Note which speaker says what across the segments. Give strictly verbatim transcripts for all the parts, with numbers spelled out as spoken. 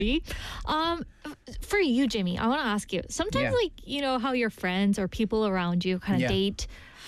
Speaker 1: Um, for you, Jimmy, I want to ask you. Sometimes,
Speaker 2: Yeah.
Speaker 1: like you know, how your friends or people around you kind of
Speaker 2: Yeah.
Speaker 1: date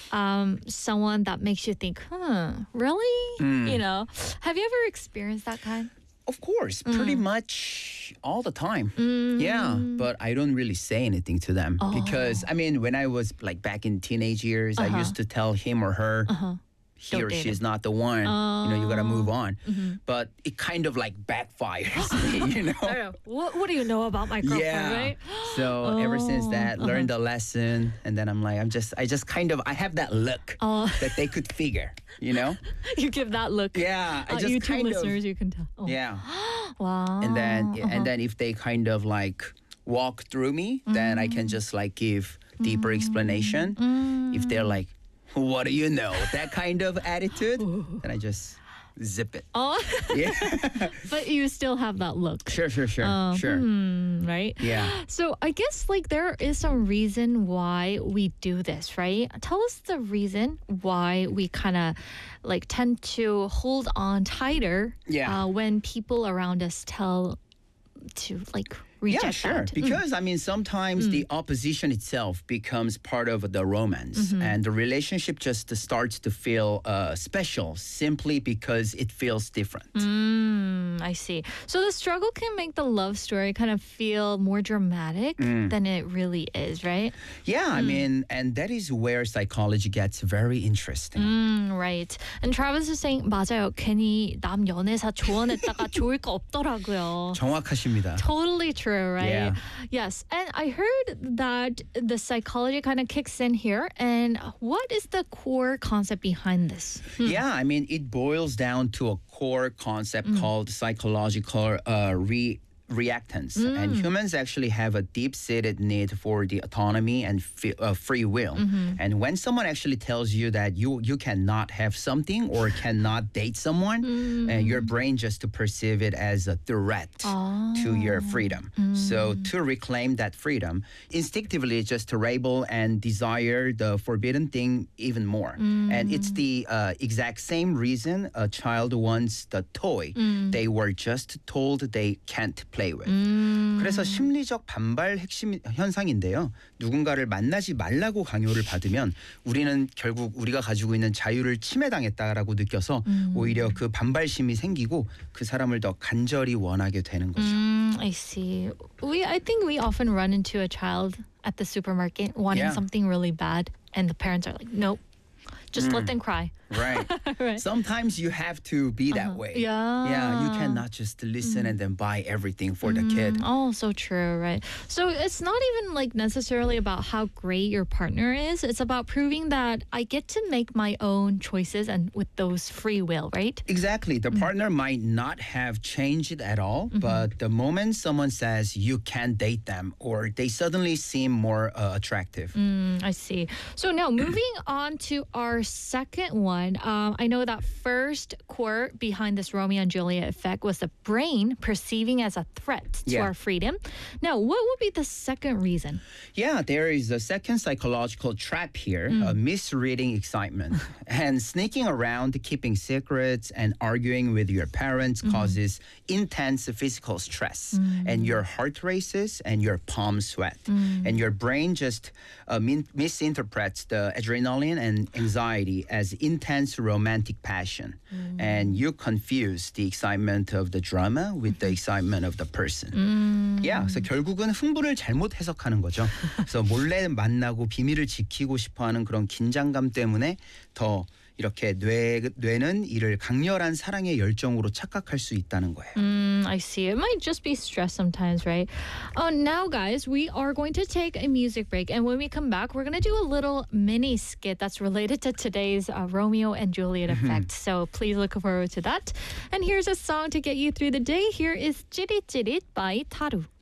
Speaker 1: um someone that makes you think, huh, really?
Speaker 2: Mm.
Speaker 1: You know, have you ever experienced that kind?
Speaker 2: Of course, pretty much all the time. Yeah, but I don't really say anything to them because I mean, when I was like back in teenage years, I used to tell him or her, he
Speaker 1: Don't
Speaker 2: or
Speaker 1: date
Speaker 2: she's not the one. You know, you gotta move on. But it kind of like backfires, you know.
Speaker 1: I know. What What do you know about my girlfriend?
Speaker 2: Yeah.
Speaker 1: Right?
Speaker 2: So ever since
Speaker 1: Oh,
Speaker 2: that, learned the lesson, and then I'm like, I'm just, I just kind of, I have that look
Speaker 1: Oh.
Speaker 2: that they could figure, you know.
Speaker 1: You give that look.
Speaker 2: Yeah, I
Speaker 1: Uh,
Speaker 2: just
Speaker 1: you two
Speaker 2: kind
Speaker 1: listeners,
Speaker 2: of,
Speaker 1: you can tell. Oh.
Speaker 2: yeah.
Speaker 1: Wow.
Speaker 2: And then,
Speaker 1: Uh-huh.
Speaker 2: and then if they kind of like walk through me, then I can just like give deeper explanation. If they're like, what do you know? That kind of attitude, then I just zip it.
Speaker 1: Oh,
Speaker 2: Yeah.
Speaker 1: but you still have that look.
Speaker 2: Sure, sure, sure,
Speaker 1: Uh,
Speaker 2: sure.
Speaker 1: hmm, right?
Speaker 2: Yeah.
Speaker 1: So I guess like there is some reason why we do this, right? Tell us the reason why we kind of like tend to hold on tighter
Speaker 2: Yeah.
Speaker 1: uh, when people around us tell to like reject
Speaker 2: Yeah, sure.
Speaker 1: that.
Speaker 2: Because I mean, sometimes the opposition itself becomes part of the romance, and the relationship just starts to feel uh, special simply because it feels different.
Speaker 1: Mm, I see. So the struggle can make the love story kind of feel more dramatic than it really is, right?
Speaker 2: Yeah, I mean, and that is where psychology gets very interesting.
Speaker 1: Mm, right. And Travis is saying 맞아요. 괜히 남 연애사 조언했다가 좋을 거 없더라고요.
Speaker 2: 정확하십니다.
Speaker 1: Totally true, right?
Speaker 2: Yeah.
Speaker 1: Yes. And I heard that the psychology kind of kicks in here. And what is the core concept behind this?
Speaker 2: Yeah, I mean, it boils down to a core concept called psychological uh, re reactance. And humans actually have a deep-seated need for the autonomy and f- uh, free will. And when someone actually tells you that you you cannot have something or cannot date someone, uh, your brain just to perceive it as a threat to your freedom. So to reclaim that freedom, instinctively just to rebel and desire the forbidden thing even more. And it's the uh, exact same reason a child wants the toy they were just told they can't play with. 그래서 심리적 반발 핵심 현상인데요. 누군가를 만나지 말라고 강요를 받으면 우리는 결국 우리가 가지고 있는 자유를 침해당했다라고 느껴서 오히려 그 반발심이 생기고 그 사람을 더 간절히 원하게 되는 거죠.
Speaker 1: Mm, I see. We, I think we often run into a child at the supermarket wanting
Speaker 2: Yeah.
Speaker 1: something really bad, and the parents are like, nope, just let them cry.
Speaker 2: Right.
Speaker 1: Right.
Speaker 2: Sometimes you have to be that way.
Speaker 1: Yeah.
Speaker 2: Yeah, you cannot just listen and then buy everything for the kid.
Speaker 1: Oh, so true, right? So it's not even like necessarily about how great your partner is. It's about proving that I get to make my own choices and with those free will, right?
Speaker 2: Exactly. The partner might not have changed at all, but the moment someone says you can't date them or they suddenly seem more uh, attractive.
Speaker 1: Mm, I see. So now moving on to our second one. Um, I know that first core behind this Romeo and Juliet effect was the brain perceiving as a threat to
Speaker 2: Yeah.
Speaker 1: our freedom. Now, what would be the second reason?
Speaker 2: Yeah, there is a second psychological trap here, uh, misreading excitement. And sneaking around, keeping secrets, and arguing with your parents causes intense physical stress. And your heart races and your palms sweat. And your brain just uh, min- misinterprets the adrenaline and anxiety as intense romantic passion. And you confuse the excitement of the drama with the excitement of the person. Yeah, 그래서 결국은 흥부를 잘못 해석하는 거죠. 그래서 몰래 만나고 비밀을 지키고 싶어하는 그런 긴장감 때문에 더 이렇게 뇌, 뇌는 이를 강렬한 사랑의 열정으로 착각할 수 있다는 거예요.
Speaker 1: Mm, I see. It might just be stress sometimes, right? Uh, now, guys, we are going to take a music break. And when we come back, we're going to do a little mini skit that's related to today's uh, Romeo and Juliet effect. So please look forward to that. And here's a song to get you through the day. Here is 찌릿찌릿 by Taru.